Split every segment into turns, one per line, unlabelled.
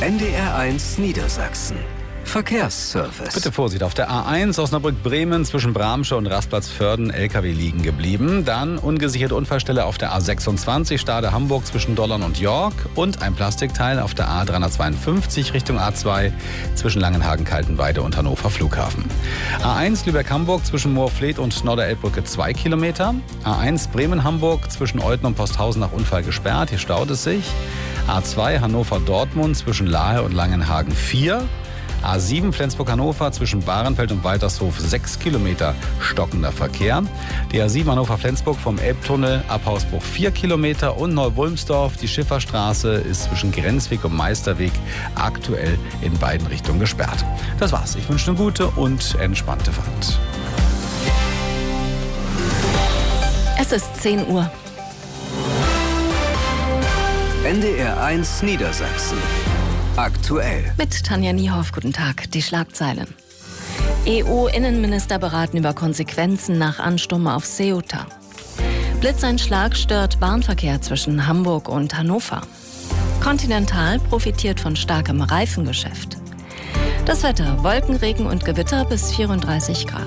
NDR1 Niedersachsen. Verkehrsservice.
Bitte Vorsicht, auf der A1 Osnabrück-Bremen zwischen Bramsche und Rastplatz-Vörden LKW liegen geblieben. Dann ungesicherte Unfallstelle auf der A26 Stade-Hamburg zwischen Dollern und York und ein Plastikteil auf der A352 Richtung A2 zwischen Langenhagen-Kaltenweide und Hannover Flughafen. A1 Lübeck-Hamburg zwischen Moorfleet und Norderelbbrücke 2 Kilometer. A1 Bremen-Hamburg zwischen Olten und Posthausen nach Unfall gesperrt, hier staut es sich. A2 Hannover-Dortmund zwischen Lahe und Langenhagen 4. A7 Flensburg-Hannover zwischen Bahrenfeld und Waltershof 6 Kilometer stockender Verkehr. Die A7 Hannover-Flensburg vom Elbtunnel ab Hausbruch 4 Kilometer und Neu-Wulmsdorf. Die Schifferstraße ist zwischen Grenzweg und Meisterweg aktuell in beiden Richtungen gesperrt. Das war's. Ich wünsche eine gute und entspannte Fahrt.
Es ist 10 Uhr.
NDR1 Niedersachsen. Aktuell.
Mit Tanja Niehoff, guten Tag. Die Schlagzeilen. EU-Innenminister beraten über Konsequenzen nach Ansturm auf Ceuta. Blitzeinschlag stört Bahnverkehr zwischen Hamburg und Hannover. Continental profitiert von starkem Reifengeschäft. Das Wetter: Wolkenregen und Gewitter bis 34 Grad.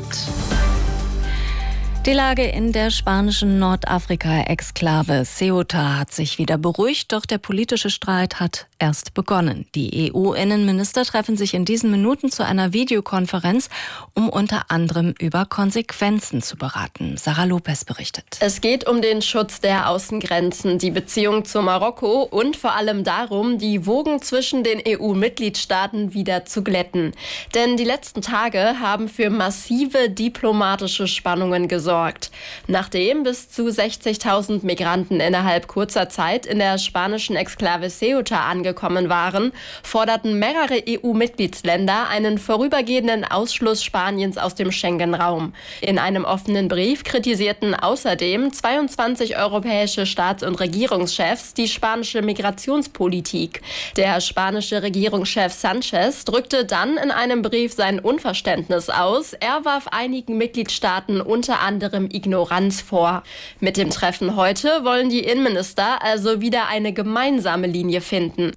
Die Lage in der spanischen Nordafrika-Exklave Ceuta hat sich wieder beruhigt, doch der politische Streit hat erst begonnen. Die EU-Innenminister treffen sich in diesen Minuten zu einer Videokonferenz, um unter anderem über Konsequenzen zu beraten. Sarah Lopez berichtet.
Es geht um den Schutz der Außengrenzen, die Beziehung zu Marokko und vor allem darum, die Wogen zwischen den EU-Mitgliedstaaten wieder zu glätten. Denn die letzten Tage haben für massive diplomatische Spannungen gesorgt. Nachdem bis zu 60.000 Migranten innerhalb kurzer Zeit in der spanischen Exklave Ceuta angekommen waren, forderten mehrere EU-Mitgliedsländer einen vorübergehenden Ausschluss Spaniens aus dem Schengen-Raum. In einem offenen Brief kritisierten außerdem 22 europäische Staats- und Regierungschefs die spanische Migrationspolitik. Der spanische Regierungschef Sanchez drückte dann in einem Brief sein Unverständnis aus. Er warf einigen Mitgliedstaaten unter anderem Ignoranz vor. Mit dem Treffen heute wollen die Innenminister also wieder eine gemeinsame Linie finden.